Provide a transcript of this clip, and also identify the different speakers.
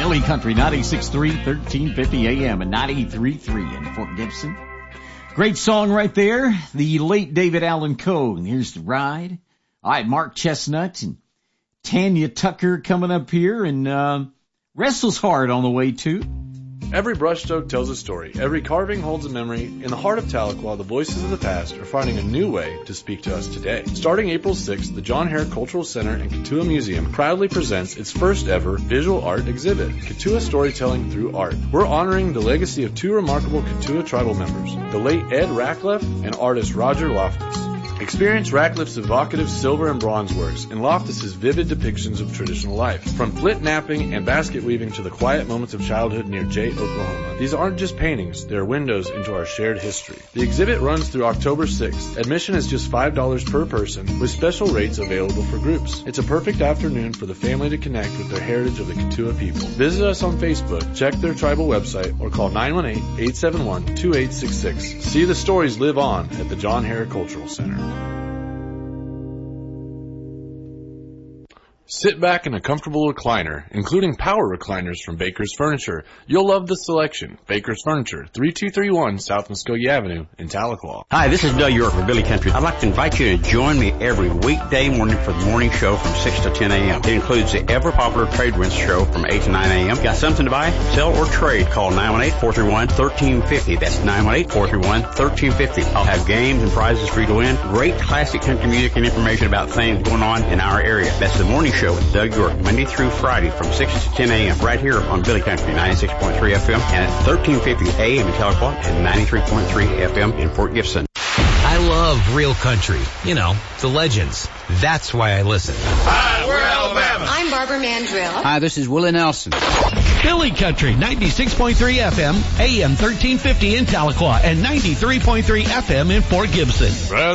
Speaker 1: Philly Country, 96.3, 1350 AM and 93.3 in Fort Gibson. Great song right there. The late David Allan Coe. Here's The Ride. All right, Mark Chestnut and Tanya Tucker coming up here, and Wrestles Hard on the way too.
Speaker 2: Every brushstroke tells a story. Every carving holds a memory. In the heart of Tahlequah, the voices of the past are finding a new way to speak to us today. Starting April 6th, the John Hare Cultural Center and Katua Museum proudly presents its first ever visual art exhibit, Katua Storytelling Through Art. We're honoring the legacy of two remarkable Katua tribal members, the late Ed Ratcliffe and artist Roger Loftus. Experience Ratcliffe's evocative silver and bronze works and Loftus's vivid depictions of traditional life. From flint knapping and basket weaving to the quiet moments of childhood near Jay, Oklahoma. These aren't just paintings, they're windows into our shared history. The exhibit runs through October 6th. Admission is just $5 per person with special rates available for groups. It's a perfect afternoon for the family to connect with their heritage of the Katua people. Visit us on Facebook, check their tribal website, or call 918-871-2866. See the stories live on at the John Hare Cultural Center. Sit back in a comfortable recliner, including power recliners from Baker's Furniture. You'll love the selection. Baker's Furniture, 3231 South Muskogee Avenue in Tahlequah.
Speaker 3: Hi, this is Doug York for Billy Country. I'd like to invite you to join me every weekday morning for the morning show from 6 to 10 a.m. It includes the ever-popular Trade Winds show from 8 to 9 a.m. Got something to buy, sell, or trade? Call 918-431-1350. That's 918-431-1350. I'll have games and prizes for you to win. Great classic country music and information about things going on in our area. That's the morning show with Doug York, Monday through Friday from 6 to 10 a.m. right here on Billy Country, 96.3 FM and at 1350 a.m. in Tahlequah and 93.3 FM in Fort Gibson.
Speaker 4: I love real country. You know, the legends. That's why I listen.
Speaker 5: Hi, we're Alabama.
Speaker 6: I'm Barbara Mandrill.
Speaker 7: Hi, this is Willie Nelson.
Speaker 8: Billy Country, 96.3 FM, AM 1350 in Tahlequah and 93.3 FM in Fort Gibson.